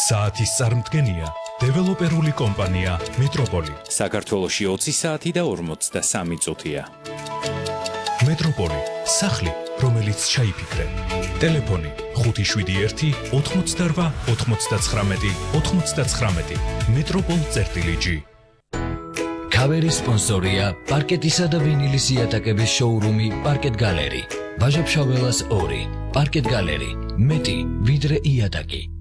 საათის წარმდგენია დეველოპერული კომპანია მეტროპოლი. საქართველოში 20 საათი და 43 წუთია. მეტროპოლი, სახლი, რომელიც ჩაიფიქრე. ტელეფონი 571 88 99 99. მეტროპოლ.g. Kaveri sponsorია პარკეტისა და ვინილის იატაკების შოურუმი პარკეტ გალერი. ვაჟა-ფშაველას 2. პარკეტ გალერი. მეტი ვიდრე იატაკი.